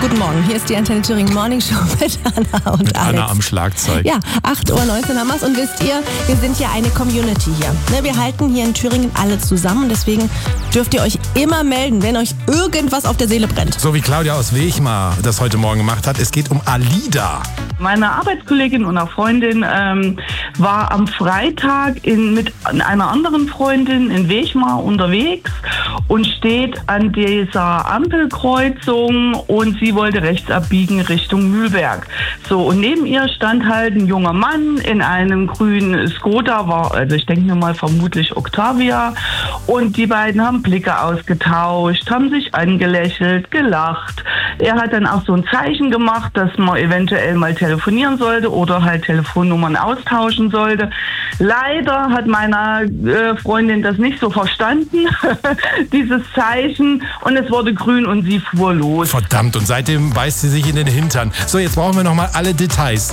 Guten Morgen, hier ist die Antenne Thüringen Morning Show mit Anna und mit Alex. Anna am Schlagzeug. Ja, 8:19 Uhr haben wir's und wisst ihr, wir sind ja eine Community hier. Wir halten hier in Thüringen alle zusammen, deswegen dürft ihr euch immer melden, wenn euch irgendwas auf der Seele brennt. So wie Claudia aus Wechmar das heute Morgen gemacht hat. Es geht um Alida. Meine Arbeitskollegin und auch Freundin war am Freitag mit einer anderen Freundin in Wechmar unterwegs und steht an dieser Ampelkreuzung und sie wollte rechts abbiegen Richtung Mühlberg. So, und neben ihr stand halt ein junger Mann in einem grünen Skoda, also ich denke mir mal vermutlich Octavia, und die beiden haben Blicke ausgetauscht, haben sich angelächelt, gelacht. Er hat dann auch so ein Zeichen gemacht, dass man eventuell mal telefonieren sollte oder halt Telefonnummern austauschen sollte. Leider hat meine Freundin das nicht so verstanden, dieses Zeichen, und es wurde grün und sie fuhr los. Verdammt, und seitdem beißt sie sich in den Hintern. So, jetzt brauchen wir nochmal alle Details.